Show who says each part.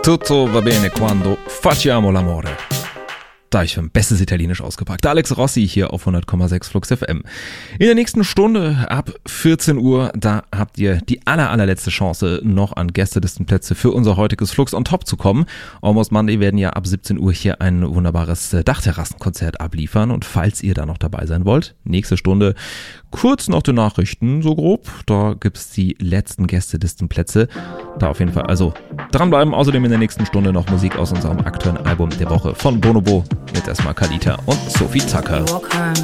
Speaker 1: Tutto va bene quando facciamo l'amore. Da ich schon bestes Italienisch ausgepackt. Alex Rossi hier auf 100,6 Flux FM. In der nächsten Stunde ab 14 Uhr, da habt ihr die allerletzte Chance, noch an Gästelistenplätze für unser heutiges Flux on Top zu kommen. Almost Monday werden ja ab 17 Uhr hier ein wunderbares Dachterrassenkonzert abliefern. Und falls ihr da noch dabei sein wollt, nächste Stunde kurz nach den Nachrichten, so grob. Da gibt's die letzten Gästelistenplätze. Da auf jeden Fall also dranbleiben. Außerdem in der nächsten Stunde noch Musik aus unserem aktuellen Album der Woche von Bonobo. Jetzt erstmal Kalita und Sophie Tucker.